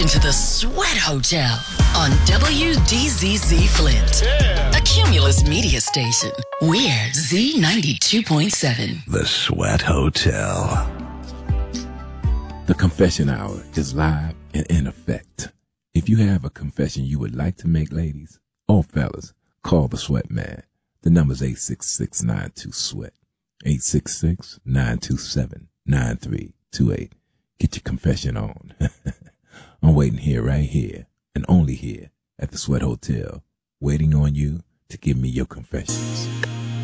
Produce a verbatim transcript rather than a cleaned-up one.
into the Sweat Hotel on W D Z Z Flint, yeah. A Cumulus media station. We're Z ninety-two point seven. The Sweat Hotel. The Confession Hour is live and in effect. If you have a confession you would like to make, ladies or fellas, call the Sweat Man. The number's eight six six, nine two, SWEAT. eight six six, nine two seven, nine three two eight. Get your confession on. I'm waiting here, right here, and only here at the Sweat Hotel, waiting on you to give me your confessions.